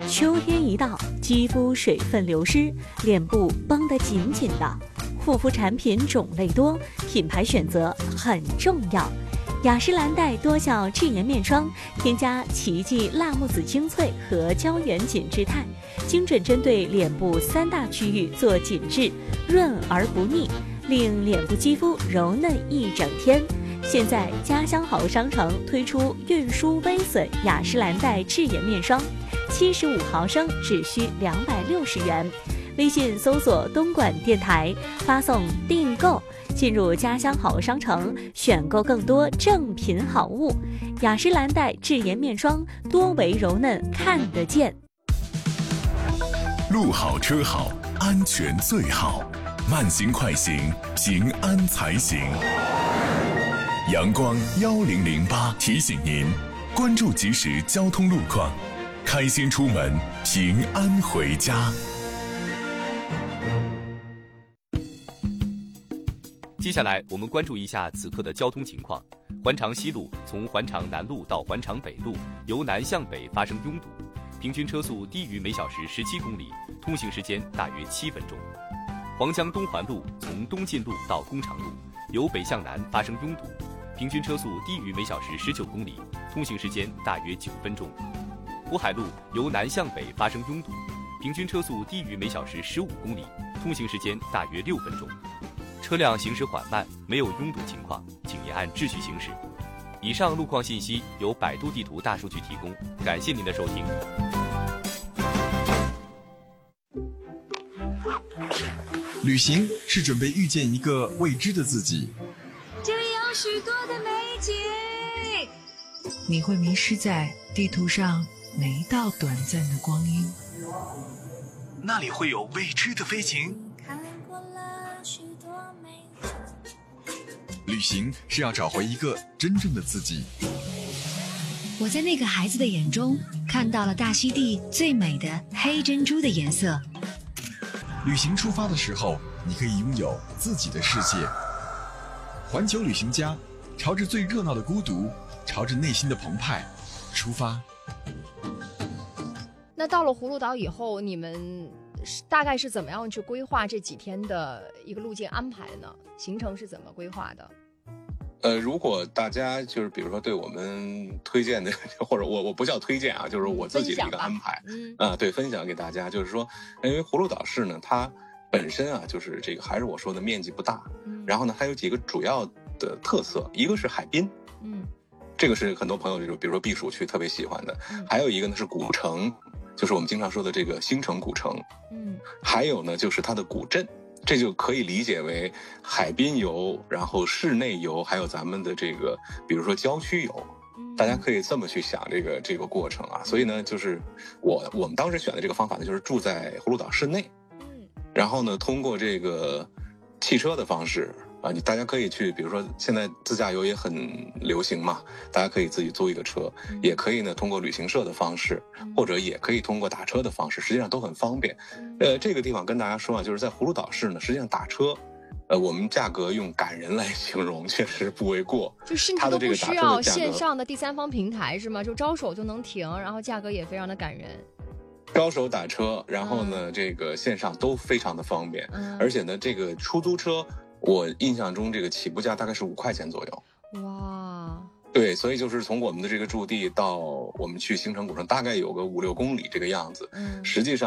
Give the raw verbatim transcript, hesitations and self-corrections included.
秋天一到，肌肤水分流失，脸部绷得紧紧的。护肤产品种类多，品牌选择很重要。雅诗兰黛多效智颜面霜，添加奇迹辣木籽精粹和胶原紧致肽，精准针对脸部三大区域做紧致，润而不腻，令脸部肌肤柔嫩一整天。现在家乡好商城推出运输微损雅诗兰黛智颜面霜，七十五毫升只需两百六十元。微信搜索东莞电台，发送订购，进入家乡好商城，选购更多正品好物。雅诗兰黛智颜面霜，多维柔嫩，看得见。 路好车好，安全最好，慢行快行，平安才行。阳光幺零零八提醒您，关注即时交通路况，开心出门，平安回家。 接下来我们关注一下此刻的交通情况。环长西路从环长南路到环长北路，由南向北发生拥堵，平均车速低于每小时十七公里，通行时间大约七分钟。黄江东环路从东进路到工厂路，由北向南发生拥堵，平均车速低于每小时十九公里，通行时间大约九分钟。渤海路由南向北发生拥堵，平均车速低于每小时十五公里，通行时间大约六分钟。车辆行驶缓慢，没有拥堵情况，请您按秩序行驶。以上路况信息由百度地图大数据提供，感谢您的收听。 旅行是准备遇见一个未知的自己， 这里有许多的美景， 你会迷失在地图上每一道短暂的光阴， 那里会有未知的飞行。旅行是要找回一个真正的自己。 我在那个孩子的眼中看到了大溪地最美的黑珍珠的颜色。 旅行出发的时候，你可以拥有自己的世界。环球旅行家，朝着最热闹的孤独，朝着内心的澎湃出发。 那到了葫芦岛以后，你们大概是怎么样去规划这几天的一个路径安排呢？行程是怎么规划的？ 呃，如果大家就是比如说对我们推荐的，或者我我不叫推荐啊，就是我自己的一个安排，嗯啊、呃，对，分享给大家，就是说，因为葫芦岛市呢，它本身啊，就是这个还是我说的面积不大，嗯，然后呢，它有几个主要的特色，一个是海滨，嗯，这个是很多朋友这种比如说避暑区特别喜欢的，嗯，还有一个呢是古城，就是我们经常说的这个新城古城，嗯，还有呢就是它的古镇。这就可以理解为海滨游，然后室内游，还有咱们的这个，比如说郊区游，大家可以这么去想这个这个过程啊。所以呢，就是我我们当时选的这个方法呢，就是住在葫芦岛市内，然后呢，通过这个汽车的方式啊，你大家可以去，比如说现在自驾游也很流行嘛，大家可以自己租一个车，也可以呢通过旅行社的方式，或者也可以通过打车的方式，实际上都很方便。呃，这个地方跟大家说啊，就是在葫芦岛市呢，实际上打车，呃，我们价格用感人来形容，确实不为过。 就甚至都不需要线上的第三方平台是吗？就招手就能停，然后价格也非常的感人。 招手打车，然后呢，嗯、这个线上都非常的方便，嗯、而且呢，这个出租车。我印象中这个起步价大概是五块钱左右。哇，对，所以就是从我们的这个驻地到我们去新城古城，大概有个五六公里这个样子。嗯，实际上。